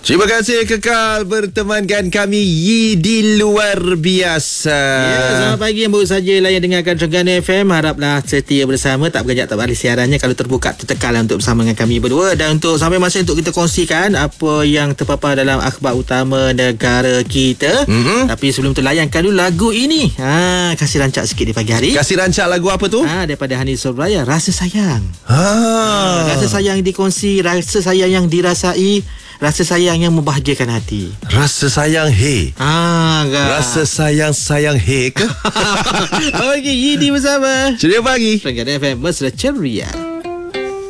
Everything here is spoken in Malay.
Terima kasih kekal bertemankan kami Yi di luar biasa. Ya, selamat pagi yang baru saja layan dengarkan Terengganu FM. Haraplah setia bersama, tak bergejak tak balik siarannya. Kalau terbuka tertekanlah untuk bersama dengan kami berdua. Dan untuk sampai masa untuk kita kongsikan apa yang terpapar dalam akhbar utama negara kita. Tapi sebelum tu layankan dulu lagu ini. Kasih rancak sikit di pagi hari. Kasih rancak lagu apa tu? Daripada Hani Sobraya, Rasa Sayang. Rasa Rasa sayang dikongsi, rasa sayang yang dirasai, rasa sayang yang membahagiakan hati. Rasa sayang he. Rasa sayang he ke? Okey, Yidi bersama Ceria pagi. Terengganu FM mesra ceria.